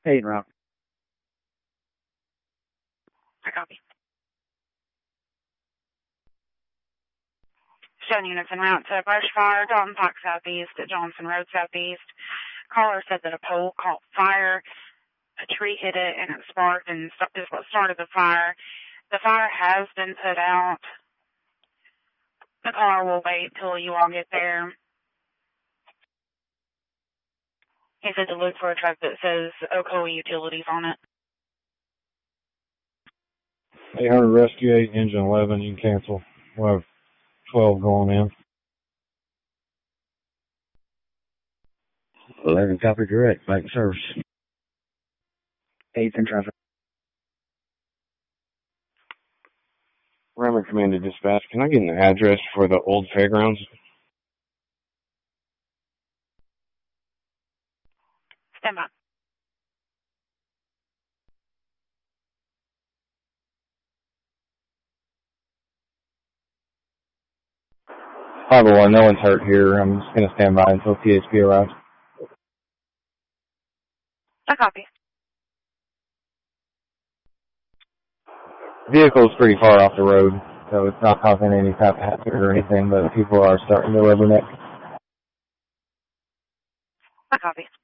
Hey, route. I copy. 7 units en route to brush fire, Dalton Park Southeast at Johnson Road Southeast. Caller said that a pole caught fire. A tree hit it and it sparked and is what started the fire. The fire has been put out. The caller will wait till you all get there. He said to look for a truck that says Ocoee Utilities on it. 800 Rescue 8, engine 11, you can cancel. We'll have 12 going in. 11 copy direct, back in service. 8's in traffic. Ramming Command to dispatch, can I get an address for the old fairgrounds? Stand by. One, no one's hurt here. I'm just going to stand by until THP arrives. I copy. Vehicle's pretty far off the road, so it's not causing any type of hazard or anything, but people are starting to rubberneck. I copy.